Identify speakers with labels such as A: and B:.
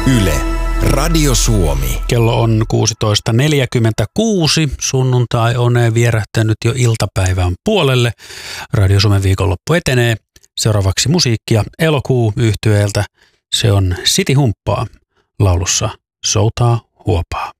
A: Yle, Radio Suomi.
B: Kello on 16.46. Sunnuntai on vierähtänyt jo iltapäivän puolelle. Radio Suomen viikonloppu etenee. Seuraavaksi musiikkia Elokuu -yhtyeeltä. Se on City Humppaa laulussa Soutaa huopaa.